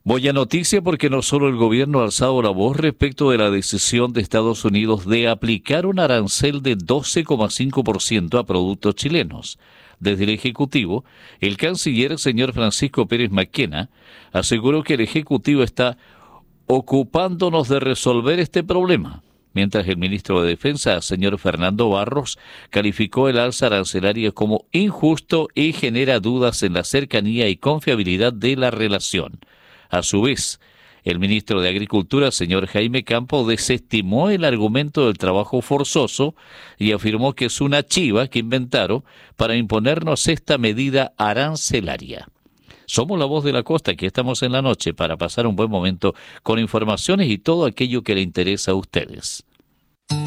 Buena noticia porque no solo el gobierno ha alzado la voz respecto de la decisión de Estados Unidos de aplicar un arancel de 12,5% a productos chilenos. Desde el Ejecutivo, el canciller señor Francisco Pérez Maquena aseguró que el Ejecutivo está ocupándonos de resolver este problema, mientras el ministro de Defensa, señor Fernando Barros, calificó el alza arancelaria como injusto y genera dudas en la cercanía y confiabilidad de la relación. A su vez, el ministro de Agricultura, señor Jaime Campo, desestimó el argumento del trabajo forzoso y afirmó que es una chiva que inventaron para imponernos esta medida arancelaria. Somos la voz de la costa, aquí estamos en la noche para pasar un buen momento con informaciones y todo aquello que le interesa a ustedes.